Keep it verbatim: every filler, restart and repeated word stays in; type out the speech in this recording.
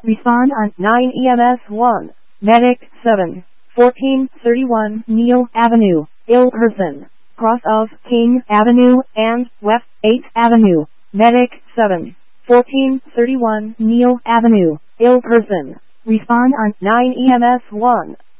Respond on nine E M S one. Medic seven. fourteen thirty-one Neil Avenue, ill person. Cross of King Avenue and West eighth Avenue. Medic seven. fourteen thirty-one Neil Avenue, ill person. Respond on nine E M S one.